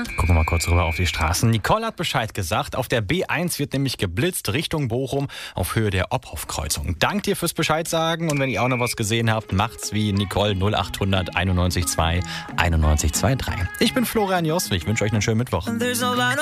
Gucken wir mal kurz rüber auf die Straßen. Nicole hat Bescheid gesagt. Auf der B1 wird nämlich geblitzt Richtung Bochum auf Höhe der Obhoff-Kreuzung. Dank dir fürs Bescheid sagen. Und wenn ihr auch noch was gesehen habt, macht's wie Nicole 0800 91 2 91 23. Ich bin Florian Jost. Ich wünsche euch einen schönen Mittwoch.